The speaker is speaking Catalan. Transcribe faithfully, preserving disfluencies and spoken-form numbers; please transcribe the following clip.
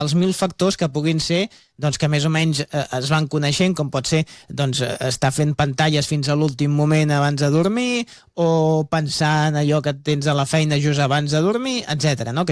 els mil factors que puguin ser doncs, que més o menys eh, es van coneixent, com pot ser doncs, estar fent pantalles fins a l'últim moment abans de dormir, o pensar en allò que tens a la feina just abans de dormir, etcètera, no? Que